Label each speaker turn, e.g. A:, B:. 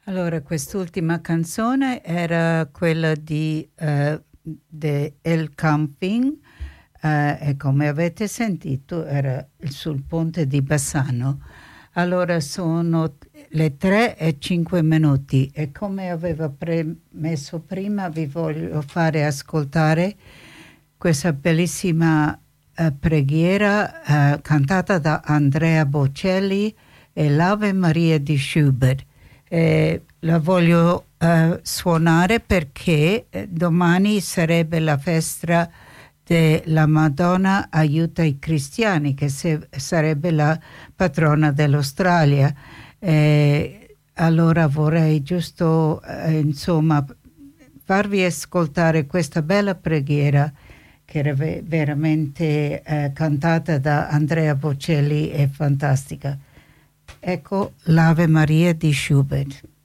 A: Allora, quest'ultima canzone era quella di El Camping, e come avete sentito era sul ponte di Bassano. Allora sono le 3:05 e come avevo premesso prima vi voglio fare ascoltare questa bellissima preghiera cantata da Andrea Bocelli e l'Ave Maria di Schubert. La voglio suonare perché domani sarebbe la festa della Madonna Aiuta i Cristiani, che sarebbe la patrona dell'Australia. Allora vorrei giusto insomma farvi ascoltare questa bella preghiera che era veramente cantata da Andrea Bocelli, è fantastica. Ecco l'Ave Maria di Schubert.